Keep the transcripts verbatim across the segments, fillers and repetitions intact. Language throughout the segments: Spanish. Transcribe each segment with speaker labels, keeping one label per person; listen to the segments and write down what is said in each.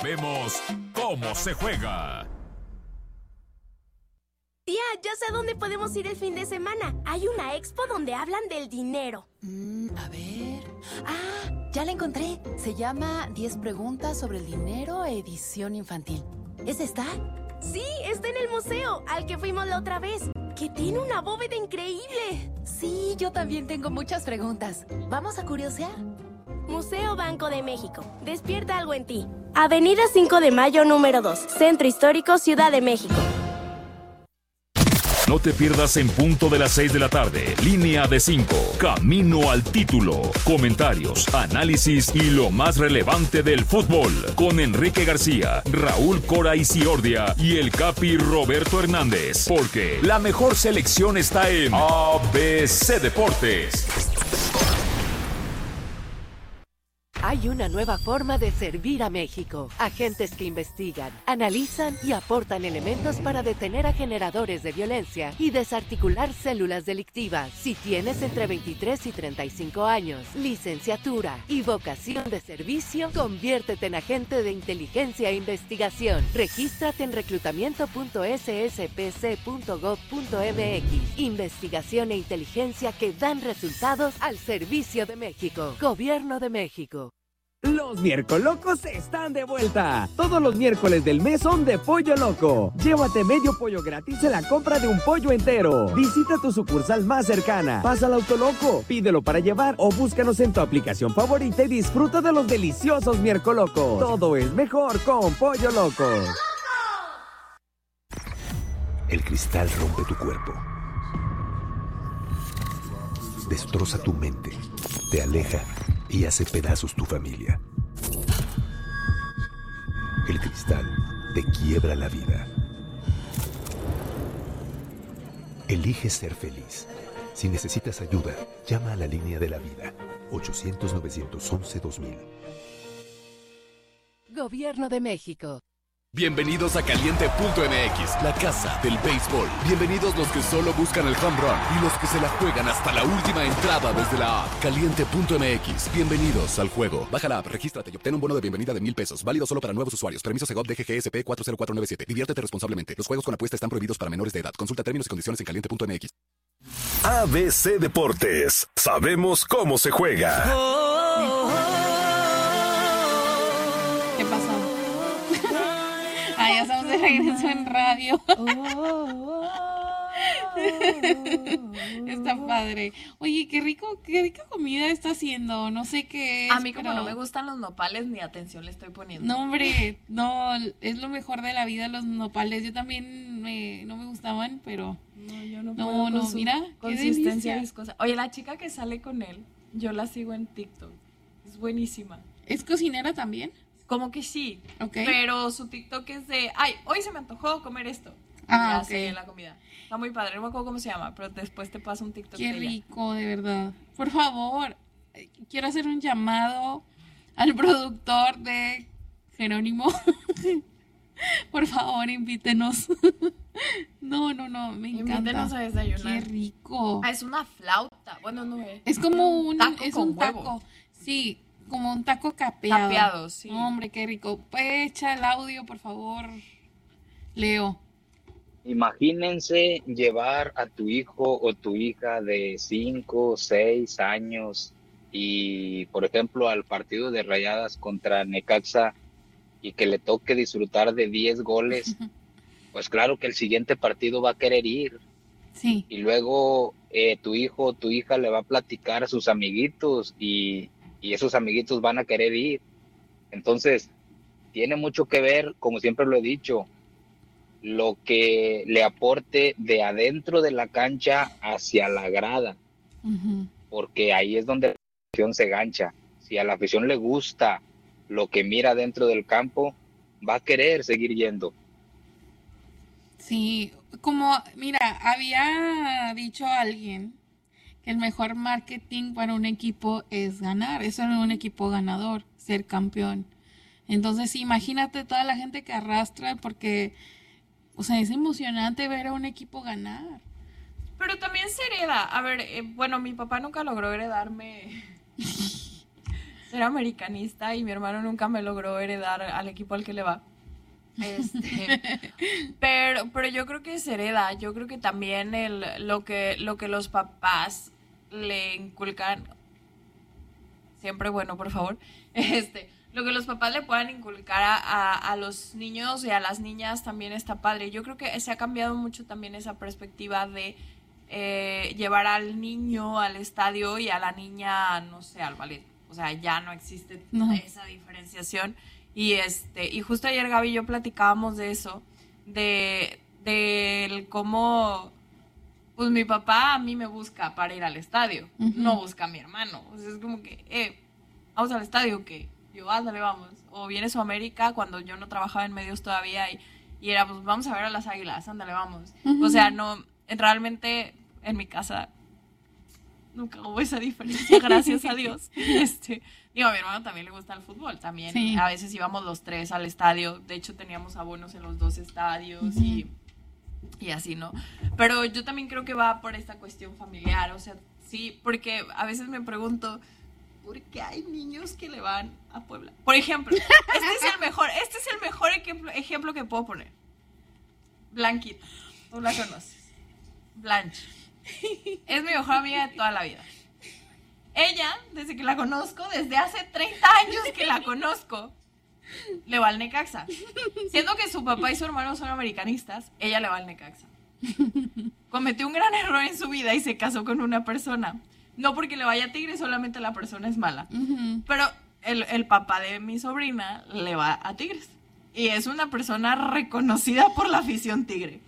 Speaker 1: Vemos cómo se juega.
Speaker 2: Tía, ya sé a dónde podemos ir el fin de semana. Hay una expo donde hablan del dinero.
Speaker 3: Mm, a ver... Ah, ya la encontré. Se llama diez preguntas sobre el dinero, edición infantil. ¿Es esta?
Speaker 2: Sí, está en el museo, al que fuimos la otra vez. Que tiene una bóveda increíble.
Speaker 3: Sí, yo también tengo muchas preguntas. ¿Vamos a curiosear?
Speaker 2: Museo Banco de México. Despierta algo en ti. Avenida cinco de Mayo, número dos. Centro Histórico, Ciudad de México.
Speaker 1: No te pierdas en punto de las seis de la tarde. Línea de cinco. Camino al título. Comentarios, análisis y lo más relevante del fútbol. Con Enrique García, Raúl Cora Isiordia y el Capi Roberto Hernández. Porque la mejor selección está en A B C Deportes.
Speaker 4: Hay una nueva forma de servir a México. Agentes que investigan, analizan y aportan elementos para detener a generadores de violencia y desarticular células delictivas. Si tienes entre veintitrés y treinta y cinco años, licenciatura y vocación de servicio, conviértete en agente de inteligencia e investigación. Regístrate en reclutamiento punto s s p c punto gov punto m x. Investigación e inteligencia que dan resultados al servicio de México. Gobierno de México.
Speaker 5: Los Miércolocos están de vuelta. Todos los miércoles del mes son de Pollo Loco. Llévate medio pollo gratis en la compra de un pollo entero. Visita tu sucursal más cercana. Pasa al Autoloco, pídelo para llevar o búscanos en tu aplicación favorita y disfruta de los deliciosos Miércolocos. Todo es mejor con Pollo Loco.
Speaker 6: El cristal rompe tu cuerpo. Destroza tu mente. Te aleja y hace pedazos tu familia. El cristal te quiebra la vida. Elige ser feliz. Si necesitas ayuda, llama a la línea de la vida. ochocientos, novecientos once, dos mil.
Speaker 4: Gobierno de México.
Speaker 7: Bienvenidos a Caliente punto m x, la casa del béisbol. Bienvenidos los que solo buscan el home run y los que se la juegan hasta la última entrada desde la app. Caliente punto m x. Bienvenidos al juego. Baja la app, regístrate y obtén un bono de bienvenida de mil pesos. Válido solo para nuevos usuarios. Permiso Segov D G G S P cuatro cero cuatro nueve siete. Diviértete responsablemente. Los juegos con apuesta están prohibidos para menores de edad. Consulta términos y condiciones en caliente punto m x.
Speaker 1: A B C Deportes. Sabemos cómo se juega.
Speaker 8: ¿Qué pasó? Ah, ya estamos de regreso en radio. Está padre. Oye, qué rico, qué rica comida está haciendo. No sé qué es.
Speaker 9: A mí como
Speaker 8: pero...
Speaker 9: no me gustan los nopales, ni atención le estoy poniendo.
Speaker 8: No, hombre, no, es lo mejor de la vida los nopales. Yo también me, no me gustaban, pero...
Speaker 9: No, yo no
Speaker 8: No,
Speaker 9: puedo
Speaker 8: no,
Speaker 9: con su
Speaker 8: mira, qué
Speaker 9: consistencia
Speaker 8: delicia.
Speaker 9: viscosa. Oye, la chica que sale con él, yo la sigo en TikTok. Es buenísima.
Speaker 8: ¿Es cocinera también?
Speaker 9: Como que sí,
Speaker 8: okay.
Speaker 9: Pero su TikTok es de, ay, hoy se me antojó comer esto.
Speaker 8: Ah,
Speaker 9: y
Speaker 8: ok.
Speaker 9: hace la comida. Está muy padre, no me acuerdo cómo se llama, pero después te paso un TikTok.
Speaker 8: Qué
Speaker 9: de ella.
Speaker 8: rico, de verdad. Por favor, quiero hacer un llamado al productor de Jerónimo. Por favor, invítenos. No, no, no, me encanta.
Speaker 9: Invítenos a desayunar.
Speaker 8: Qué rico.
Speaker 9: Ah, es una flauta. Bueno, no es.
Speaker 8: Es como un,
Speaker 9: taco
Speaker 8: es
Speaker 9: con
Speaker 8: un
Speaker 9: huevo.
Speaker 8: taco. Sí, como un taco capeado.
Speaker 9: Capeado, sí.
Speaker 8: No, hombre, qué rico. Pues echa el audio, por favor, Leo.
Speaker 10: Imagínense llevar a tu hijo o tu hija de cinco, seis años y, por ejemplo, al partido de Rayadas contra Necaxa y que le toque disfrutar de diez goles, pues claro que el siguiente partido va a querer ir.
Speaker 8: Sí.
Speaker 10: Y luego eh, tu hijo o tu hija le va a platicar a sus amiguitos y, y esos amiguitos van a querer ir. Entonces, tiene mucho que ver, como siempre lo he dicho, lo que le aporte de adentro de la cancha hacia la grada,
Speaker 8: Uh-huh.
Speaker 10: porque ahí es donde la afición se gancha. Si a la afición le gusta lo que mira dentro del campo, va a querer seguir yendo.
Speaker 8: Sí, como, mira, había dicho alguien que el mejor marketing para un equipo es ganar, eso es un equipo ganador, ser campeón. Entonces, imagínate toda la gente que arrastra porque, o sea, es emocionante ver a un equipo ganar.
Speaker 9: Pero también se hereda. A ver, eh, bueno, mi papá nunca logró heredarme ser americanista y mi hermano nunca me logró heredar al equipo al que le va. Este, pero, pero yo creo que se hereda. Yo creo que también el, lo que, lo que los papás le inculcan, siempre bueno, por favor, este, lo que los papás le puedan inculcar a, a, a los niños y a las niñas también está padre. Yo creo que se ha cambiado mucho también esa perspectiva de eh, llevar al niño al estadio y a la niña, no sé, al ballet. O sea, ya no existe no. esa diferenciación. Y este, y justo ayer Gaby y yo platicábamos de eso, de, de cómo, pues mi papá a mí me busca para ir al estadio, uh-huh. no busca a mi hermano. O sea, es como que, eh, vamos al estadio, ¿qué? Yo, ándale, vamos. O viene Sudamérica cuando yo no trabajaba en medios todavía y, y era, pues vamos a ver a las Águilas, ándale, vamos. Uh-huh. O sea, no, realmente en mi casa nunca hubo esa diferencia, gracias a Dios. Este, digo, a mi hermano también le gusta el fútbol, también sí. A veces íbamos los tres al estadio, de hecho teníamos abonos en los dos estadios uh-huh. y, y así, ¿no? Pero yo también creo que va por esta cuestión familiar, o sea, sí, porque a veces me pregunto, ¿por qué hay niños que le van a Puebla? Por ejemplo, este es el mejor, este es el mejor ejemplo, ejemplo que puedo poner. Blanquita, tú la conoces, Blanche. Es mi mejor amiga de toda la vida. Ella, desde que la conozco, desde hace treinta años que la conozco, le va al Necaxa. Siendo que su papá y su hermano son americanistas, ella le va al Necaxa. Cometió un gran error en su vida y se casó con una persona. No porque le vaya a Tigres, solamente la persona es mala. Uh-huh. Pero el, el papá de mi sobrina le va a Tigres. Y es una persona reconocida por la afición tigre.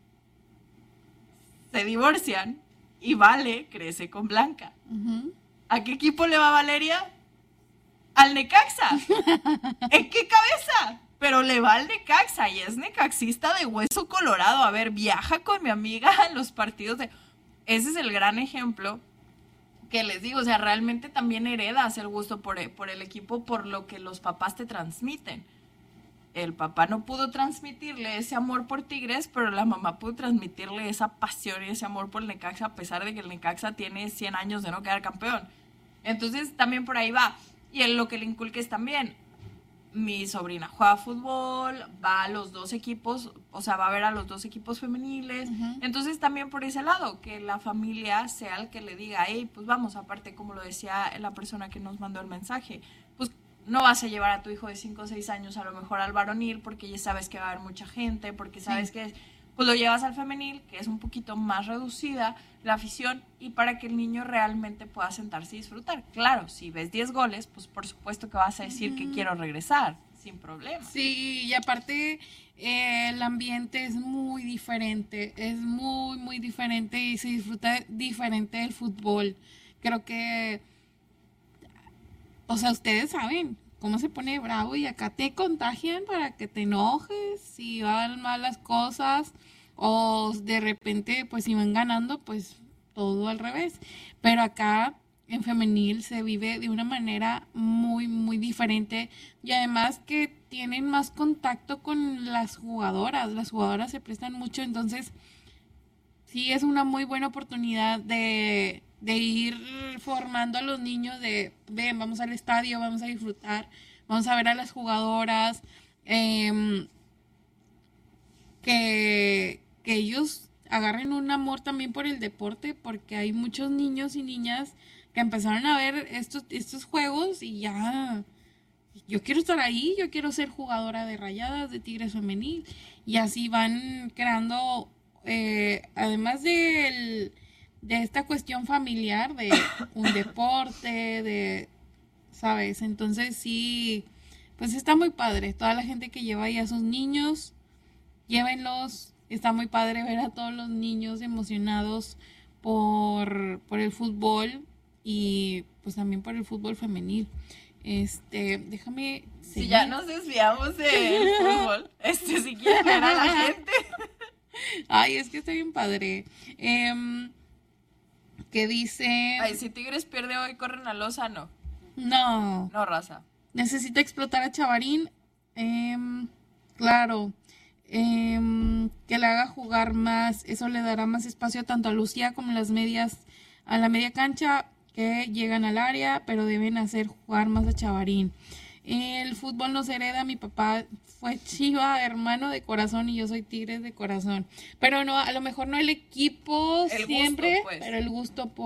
Speaker 9: Se divorcian y Vale crece con Blanca. Uh-huh. ¿A qué equipo le va Valeria? Al Necaxa. ¿En qué cabeza? Pero le va al Necaxa y es necaxista de hueso colorado. A ver, viaja con mi amiga a los partidos de... Ese es el gran ejemplo que les digo. O sea, realmente también heredas el gusto por, por el equipo, por lo que los papás te transmiten. El papá no pudo transmitirle ese amor por Tigres, pero la mamá pudo transmitirle esa pasión y ese amor por el Necaxa, a pesar de que el Necaxa tiene cien años de no quedar campeón. Entonces, también por ahí va. Y en lo que le inculques también, mi sobrina juega fútbol, va a los dos equipos, o sea, va a ver a los dos equipos femeniles. Uh-huh. Entonces, también por ese lado, que la familia sea el que le diga, hey, pues vamos, aparte, como lo decía la persona que nos mandó el mensaje, pues no vas a llevar a tu hijo de cinco o seis años a lo mejor al varonil porque ya sabes que va a haber mucha gente, porque sabes sí. que pues lo llevas al femenil, que es un poquito más reducida la afición, y para que el niño realmente pueda sentarse y disfrutar. Claro, si ves diez goles, pues por supuesto que vas a decir uh-huh. que quiero regresar, sin problema.
Speaker 8: Sí, y aparte eh, el ambiente es muy diferente, es muy, muy diferente y se disfruta diferente del fútbol. Creo que... O sea, ustedes saben cómo se pone bravo y acá te contagian para que te enojes si van mal las cosas o de repente, pues si van ganando, pues todo al revés. Pero acá en femenil se vive de una manera muy, muy diferente y además que tienen más contacto con las jugadoras. Las jugadoras se prestan mucho, entonces sí es una muy buena oportunidad de... de ir formando a los niños de, ven, vamos al estadio, vamos a disfrutar, vamos a ver a las jugadoras, eh, que, que ellos agarren un amor también por el deporte, porque hay muchos niños y niñas que empezaron a ver estos, estos juegos y ya, yo quiero estar ahí, yo quiero ser jugadora de Rayadas, de Tigres femenil, y así van creando, eh, además del... de esta cuestión familiar, de un deporte, de, ¿sabes? Entonces sí, pues está muy padre. Toda la gente que lleva ahí a sus niños, llévenlos. Está muy padre ver a todos los niños emocionados por, por el fútbol y pues también por el fútbol femenil. Este, déjame seguir.
Speaker 9: Si ya nos desviamos del fútbol, este, si quieren ver a la gente.
Speaker 8: Ay, es que está bien padre. Eh... que dice...
Speaker 9: Ay, si Tigres pierde hoy, corren a Lozano.
Speaker 8: No.
Speaker 9: No, raza.
Speaker 8: Necesita explotar a Chavarín. Eh, claro. Eh, que le haga jugar más. Eso le dará más espacio tanto a Lucía como a las medias, a la media cancha. que llegan al área, pero deben hacer jugar más a Chavarín. El fútbol no se hereda, mi papá fue Chiva, hermano de corazón, y yo soy Tigres de corazón. Pero no, a lo mejor no el equipo
Speaker 9: El
Speaker 8: siempre,
Speaker 9: gusto, pues.
Speaker 8: pero el gusto por